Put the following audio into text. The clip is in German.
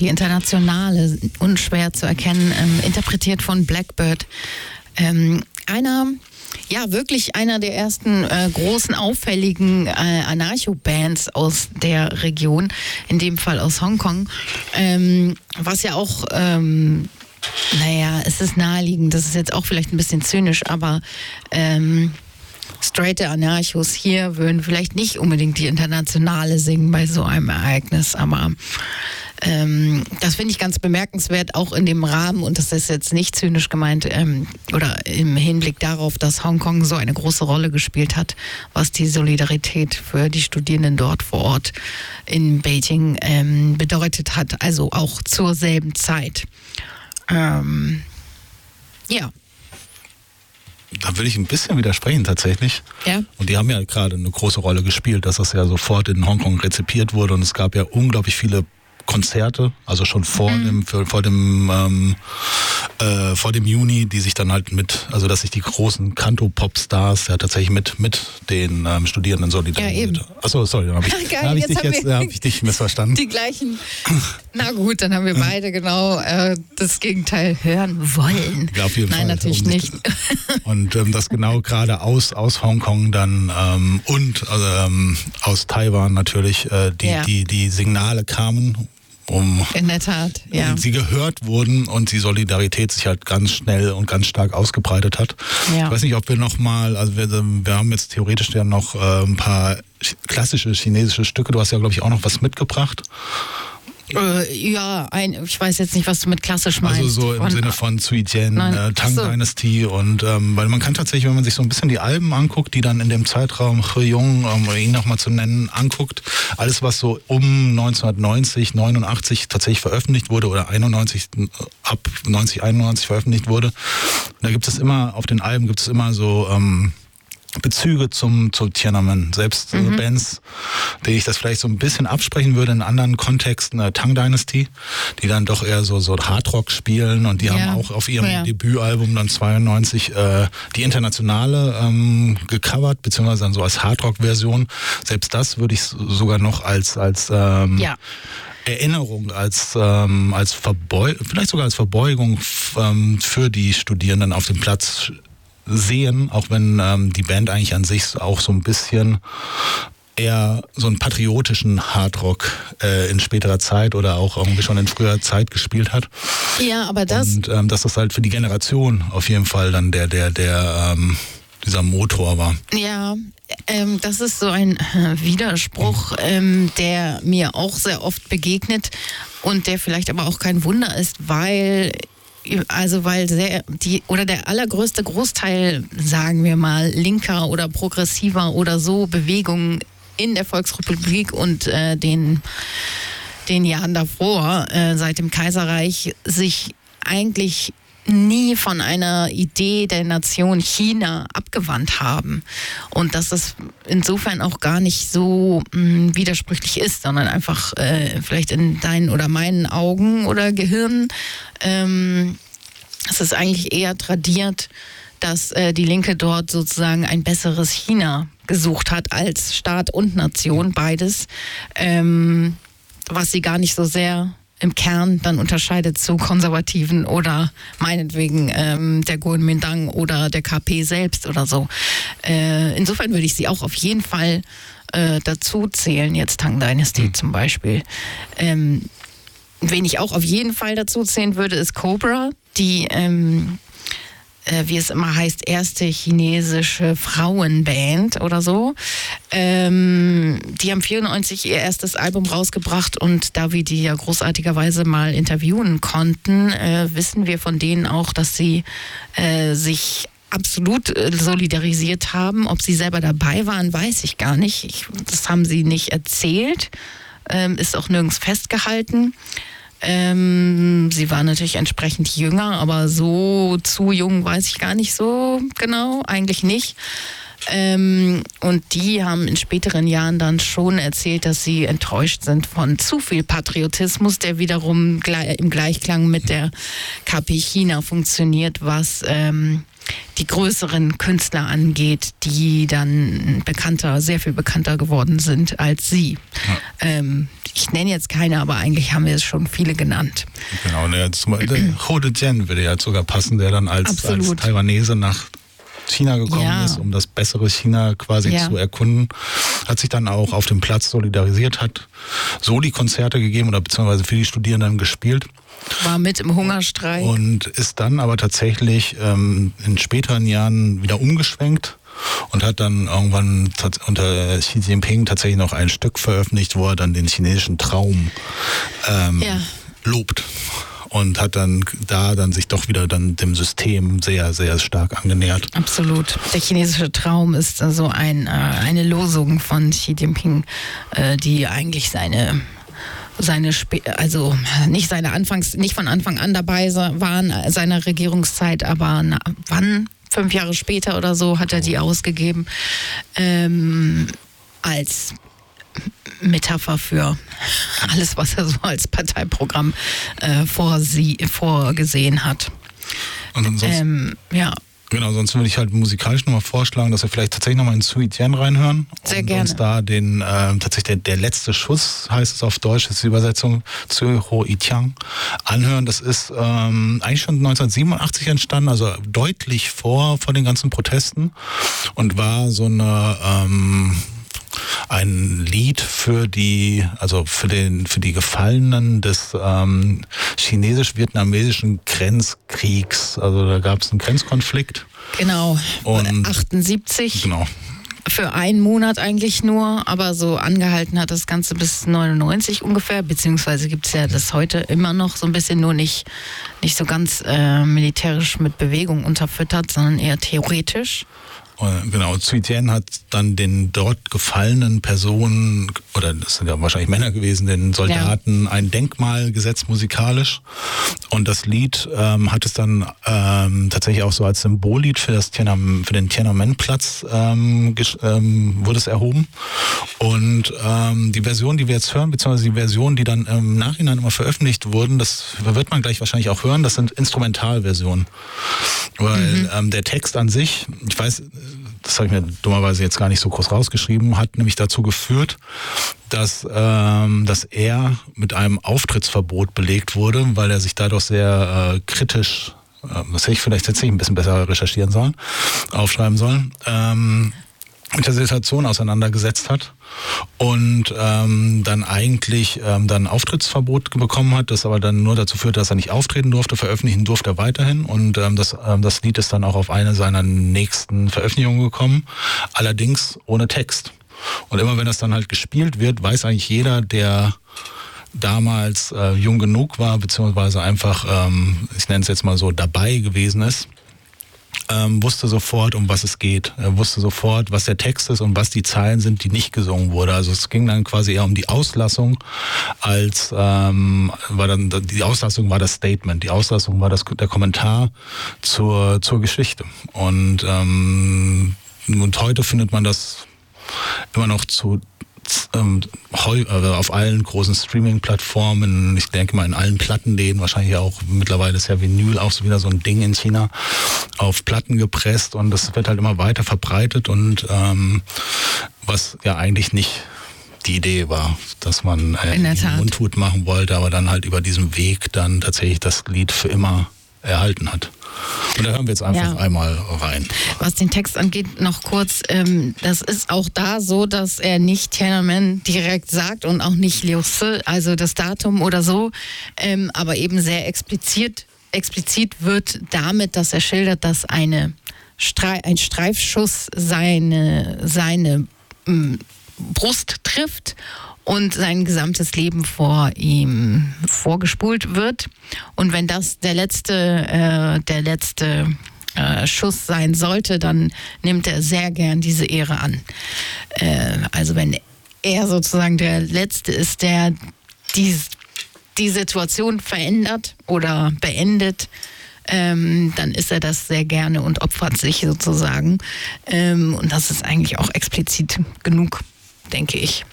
die Internationale, unschwer zu erkennen, interpretiert von Blackbird. Wirklich einer der ersten großen, auffälligen Anarcho-Bands aus der Region, in dem Fall aus Hongkong, was ja auch, es ist naheliegend, das ist jetzt auch vielleicht ein bisschen zynisch, aber straighte Anarchos hier würden vielleicht nicht unbedingt die Internationale singen bei so einem Ereignis, aber das finde ich ganz bemerkenswert, auch in dem Rahmen, und das ist jetzt nicht zynisch gemeint, oder im Hinblick darauf, dass Hongkong so eine große Rolle gespielt hat, was die Solidarität für die Studierenden dort vor Ort in Beijing bedeutet hat, also auch zur selben Zeit. Da will ich ein bisschen widersprechen tatsächlich. Ja. Und die haben ja gerade eine große Rolle gespielt, dass das ja sofort in Hongkong rezipiert wurde, und es gab ja unglaublich viele Konzerte, also schon vor dem Juni, die sich dann halt dass sich die großen Kanto-Pop-Stars ja tatsächlich mit den Studierenden solidarisiert. Ja, Achso, sorry, dann habe ich dich missverstanden. Die gleichen. Na gut, dann haben wir beide genau das Gegenteil hören wollen. Ja, auf jeden Fall. Nein, natürlich nicht. Und das genau gerade aus Hongkong dann und aus Taiwan natürlich die Signale kamen, in der Tat, ja. Und sie gehört wurden und die Solidarität sich halt ganz schnell und ganz stark ausgebreitet hat. Ja. Ich weiß nicht, ob wir nochmal, also wir haben jetzt theoretisch ja noch ein paar klassische chinesische Stücke. Du hast ja, glaube ich, auch noch was mitgebracht. Ich weiß jetzt nicht, was du mit klassisch meinst. Also so im Sinne von Zui Jian, Tang Dynasty, und weil man kann tatsächlich, wenn man sich so ein bisschen die Alben anguckt, die dann in dem Zeitraum He Yong, ihn nochmal zu nennen, anguckt, alles was so um 1990, 89 tatsächlich veröffentlicht wurde oder 91, ab 90, 91 veröffentlicht wurde, da gibt es immer, auf den Alben gibt es immer so Bezüge zu Tiananmen. Selbst Bands, denen ich das vielleicht so ein bisschen absprechen würde in anderen Kontexten, Tang Dynasty, die dann doch eher so Hardrock spielen, und die haben auch auf ihrem Debütalbum dann 92 die Internationale gecovert, beziehungsweise dann so als Hardrock-Version. Selbst das würde ich sogar noch als Erinnerung, vielleicht sogar als Verbeugung für die Studierenden auf dem Platz sehen, auch wenn die Band eigentlich an sich auch so ein bisschen eher so einen patriotischen Hardrock in späterer Zeit oder auch irgendwie schon in früher Zeit gespielt hat. Ja, aber das... Und dass das halt für die Generation auf jeden Fall dann dieser Motor war. Ja, das ist so ein Widerspruch, der mir auch sehr oft begegnet und der vielleicht aber auch kein Wunder ist, weil der allergrößte Großteil, sagen wir mal, linker oder progressiver oder so Bewegungen in der Volksrepublik und den Jahren davor, seit dem Kaiserreich, sich eigentlich nie von einer Idee der Nation China abgewandt haben. Und dass es insofern auch gar nicht so widersprüchlich ist, sondern einfach vielleicht in deinen oder meinen Augen oder Gehirn es ist eigentlich eher tradiert, dass die Linke dort sozusagen ein besseres China gesucht hat als Staat und Nation, beides, was sie gar nicht so sehr im Kern dann unterscheidet zu Konservativen oder meinetwegen der Kuomintang oder der KP selbst oder so. Insofern würde ich sie auch auf jeden Fall dazu zählen, jetzt Tang Dynasty zum Beispiel. Wen ich auch auf jeden Fall dazu zählen würde, ist Cobra, die, wie es immer heißt, erste chinesische Frauenband oder so. Die haben 1994 ihr erstes Album rausgebracht, und da wir die ja großartigerweise mal interviewen konnten, wissen wir von denen auch, dass sie sich absolut solidarisiert haben. Ob sie selber dabei waren, weiß ich gar nicht. Das haben sie nicht erzählt. Ist auch nirgends festgehalten. Sie war natürlich entsprechend jünger, aber so zu jung weiß ich gar nicht so genau, eigentlich nicht. Und die haben in späteren Jahren dann schon erzählt, dass sie enttäuscht sind von zu viel Patriotismus, der wiederum im Gleichklang mit der KP China funktioniert, was die größeren Künstler angeht, die dann sehr viel bekannter geworden sind als sie. Ja. Ich nenne jetzt keine, aber eigentlich haben wir es schon viele genannt. Genau, Ho De Jian würde ja sogar passen, der dann als Taiwanese nach China gekommen ist, um das bessere China quasi zu erkunden, hat sich dann auch auf dem Platz solidarisiert, hat Soli-Konzerte gegeben oder beziehungsweise für die Studierenden gespielt. War mit im Hungerstreik. Und ist dann aber tatsächlich in späteren Jahren wieder umgeschwenkt und hat dann irgendwann unter Xi Jinping tatsächlich noch ein Stück veröffentlicht, wo er dann den chinesischen Traum lobt. Und hat dann sich doch wieder dem System sehr, sehr stark angenähert. Absolut. Der chinesische Traum ist also eine Losung von Xi Jinping, die eigentlich nicht von Anfang an dabei waren seiner Regierungszeit, aber 5 Jahre später oder so hat er die ausgegeben als Metapher für alles, was er so als Parteiprogramm vorgesehen hat. Und ansonsten, Genau, sonst würde ich halt musikalisch nochmal vorschlagen, dass wir vielleicht tatsächlich nochmal in Zui Jian reinhören. Sehr gerne. Uns da tatsächlich der letzte Schuss, heißt es auf Deutsch, ist die Übersetzung, Zui Ho I Tiang, anhören. Das ist eigentlich schon 1987 entstanden, also deutlich vor den ganzen Protesten und war so ein Lied für die Gefallenen des chinesisch-vietnamesischen Grenzkriegs. Also da gab es einen Grenzkonflikt. Genau, und 78. Genau. Für einen Monat eigentlich nur, aber so angehalten hat das Ganze bis 99 ungefähr, beziehungsweise gibt es ja das heute immer noch so ein bisschen, nur nicht so ganz militärisch mit Bewegung unterfüttert, sondern eher theoretisch. Genau, Zui Jian hat dann den dort gefallenen Personen, oder das sind ja wahrscheinlich Männer gewesen, den Soldaten ein Denkmal gesetzt musikalisch. Und das Lied hat es dann tatsächlich auch so als Symbollied für den Tiananmen-Platz wurde es erhoben. Und die Version, die wir jetzt hören, beziehungsweise die Version, die dann im Nachhinein immer veröffentlicht wurden, das wird man gleich wahrscheinlich auch hören, das sind Instrumentalversionen. Weil der Text an sich, ich weiß, das habe ich mir dummerweise jetzt gar nicht so groß rausgeschrieben, hat nämlich dazu geführt, dass er mit einem Auftrittsverbot belegt wurde, weil er sich dadurch sehr kritisch, das hätte ich vielleicht tatsächlich ein bisschen besser aufschreiben sollen, mit der Situation auseinandergesetzt hat und dann eigentlich dann Auftrittsverbot bekommen hat, das aber dann nur dazu führte, dass er nicht auftreten durfte, veröffentlichen durfte er weiterhin und das Lied ist dann auch auf eine seiner nächsten Veröffentlichungen gekommen, allerdings ohne Text. Und immer wenn das dann halt gespielt wird, weiß eigentlich jeder, der damals jung genug war, beziehungsweise einfach, ich nenne es jetzt mal so, dabei gewesen ist, wusste sofort, um was es geht. Er wusste sofort, was der Text ist und was die Zeilen sind, die nicht gesungen wurde. Also es ging dann quasi eher um die Auslassung, die Auslassung war das Statement, die Auslassung war der Kommentar zur Geschichte. Und heute findet man das immer noch auf allen großen Streaming-Plattformen, ich denke mal in allen Plattenläden, wahrscheinlich auch mittlerweile ist ja Vinyl auch so wieder so ein Ding in China, auf Platten gepresst und das wird halt immer weiter verbreitet und was ja eigentlich nicht die Idee war, dass man Mundhut machen wollte, aber dann halt über diesen Weg dann tatsächlich das Lied für immer erhalten hat. Und da hören wir jetzt einfach einmal rein. Was den Text angeht, noch kurz, das ist auch da so, dass er nicht Tiananmen direkt sagt und auch nicht Liu Si, also das Datum oder so, aber eben sehr explizit wird damit, dass er schildert, dass ein Streifschuss seine Brust trifft und sein gesamtes Leben vor ihm vorgespult wird. Und wenn das der letzte Schuss sein sollte, dann nimmt er sehr gern diese Ehre an. Also wenn er sozusagen der Letzte ist, der die Situation verändert oder beendet, dann ist er das sehr gerne und opfert sich sozusagen. Und das ist eigentlich auch explizit genug, denke ich.